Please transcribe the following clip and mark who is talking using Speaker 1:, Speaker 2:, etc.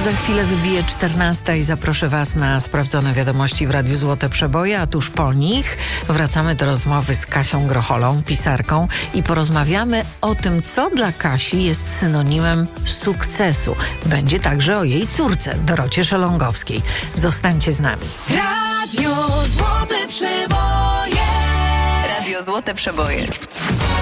Speaker 1: Za chwilę wybije 14 i zaproszę Was na sprawdzone wiadomości w Radiu Złote Przeboje, a tuż po nich wracamy do rozmowy z Kasią Grocholą, pisarką, i porozmawiamy o tym, co dla Kasi jest synonimem sukcesu. Będzie także o jej córce, Dorocie Szelongowskiej. Zostańcie z nami.
Speaker 2: Radio Złote Przeboje. Radio Złote Przeboje.